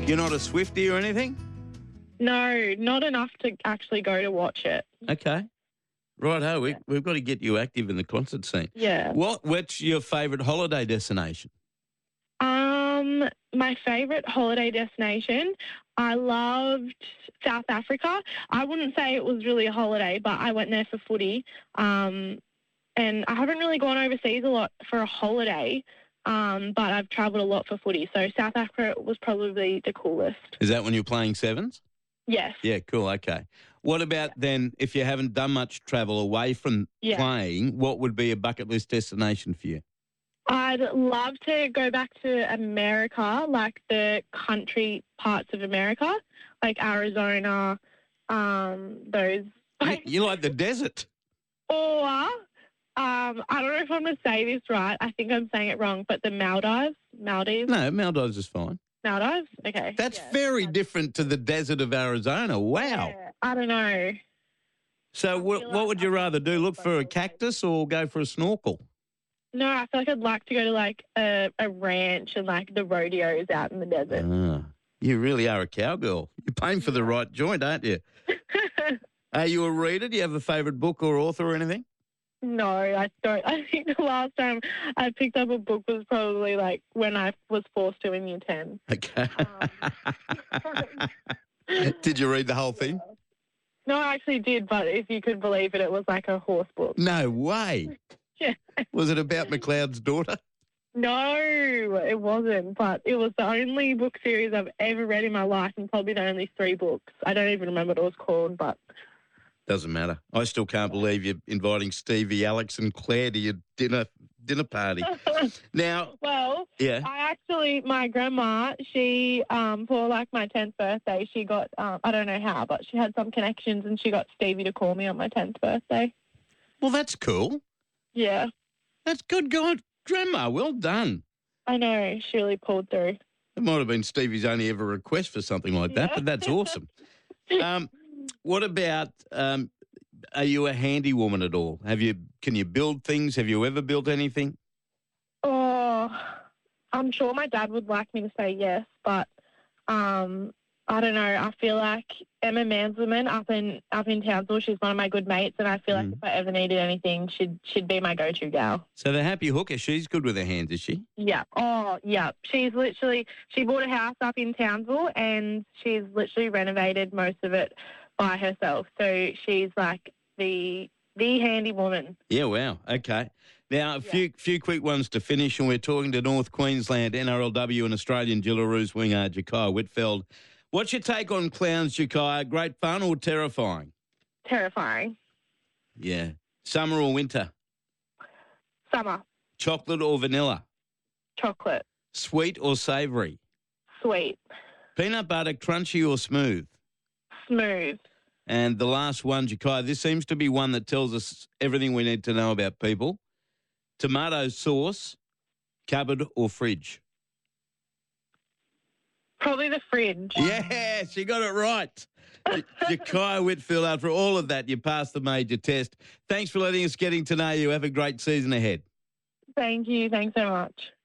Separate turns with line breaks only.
You're not a Swiftie or anything?
No, not enough to actually go to watch it.
Okay. Righto, we've got to get you active in the concert scene.
Yeah.
What's your favourite holiday destination?
My favourite holiday destination, I loved South Africa. I wouldn't say it was really a holiday, but I went there for footy. And I haven't really gone overseas a lot for a holiday, but I've travelled a lot for footy. So South Africa was probably the coolest.
Is that when you're playing sevens?
Yes.
Yeah, cool, okay. What about then, if you haven't done much travel away from playing, what would be a bucket list destination for you?
I'd love to go back to America, like the country parts of America, like Arizona, those.
You like the desert?
Or, I don't know if I'm going to say this right. I think I'm saying it wrong, but the Maldives.
No, Maldives is fine.
Maldives? Okay.
That's very different to the desert of Arizona. Wow.
Yeah, I don't know.
So what would you rather do? Look for a cactus or go for a snorkel?
No, I feel like I'd like to go to like a ranch and like the rodeos out in the desert.
You really are a cowgirl. You're paying for the right joint, aren't you? Are you a reader? Do you have a favourite book or author or anything?
No, I don't. I think the last time I picked up a book was probably like when I was forced to in year 10.
Okay. Did you read the whole thing?
No, I actually did, but if you could believe it, it was like a horse book.
No way.
Yeah.
Was it about McLeod's daughter?
No, it wasn't, but it was the only book series I've ever read in my life and probably the only 3 books. I don't even remember what it was called, but...
Doesn't matter. I still can't believe you're inviting Stevie, Alex and Claire to your dinner party. Now...
Well,
yeah.
My grandma, she, for like my 10th birthday, she got, I don't know how, but she had some connections and she got Stevie to call me on my 10th birthday.
Well, that's cool.
Yeah.
That's good going. Grandma, well done.
I know. She really pulled through.
It might have been Stevie's only ever request for something like that, but that's awesome. What about, are you a handy woman at all? Can you build things? Have you ever built anything?
Oh, I'm sure my dad would like me to say yes, but I don't know. I feel like Emma Mansleman up in Townsville, she's one of my good mates, and I feel like if I ever needed anything, she'd be my go-to gal.
So the happy hooker, she's good with her hands, is she?
Yeah. Oh, yeah. She bought a house up in Townsville, and she's literally renovated most of it by herself. So she's like the handy woman.
Yeah, wow. Okay. Now, a few quick ones to finish, and we're talking to North Queensland NRLW and Australian Jillaroos winger Ja'Kai Whitfield. What's your take on clowns, Ja'Kai? Great fun or terrifying?
Terrifying.
Yeah. Summer or winter?
Summer.
Chocolate or vanilla?
Chocolate.
Sweet or savoury?
Sweet.
Peanut butter, crunchy or smooth?
Smooth.
And the last one, Ja'Kai, this seems to be one that tells us everything we need to know about people. Tomato sauce, cupboard or fridge?
Probably the fridge.
Yes, you got it right. Ja'Kai Whitfield, after all of that, you passed the major test. Thanks for letting us getting to know you. Have a great season ahead.
Thank you. Thanks so much.